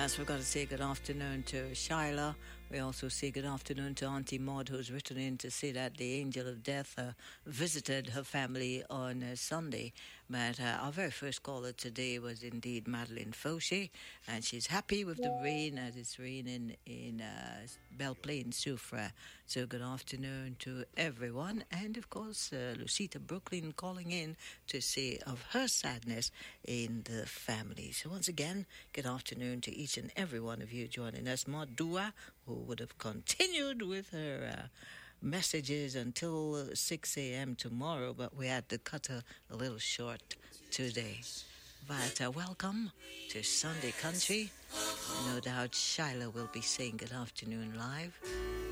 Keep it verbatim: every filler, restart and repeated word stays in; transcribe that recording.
Yes, we've got to say good afternoon to Shyla. We also say good afternoon to Auntie Maud, who's written in to say that the angel of death uh, visited her family on uh, Sunday. But uh, our very first caller today was indeed Madeline Fauché, and she's happy with the rain as it's raining in uh, Belle Plaine, Soufrière. So good afternoon to everyone. And of course, uh, Lucita Brooklyn calling in to say of her sadness in the family. So once again, good afternoon to each and every one of you joining us. Madua, who would have continued with her uh, messages until six a.m. tomorrow, but we had to cut her a little short today. But uh, welcome to Sunday Country. No doubt Shyla will be saying good afternoon live.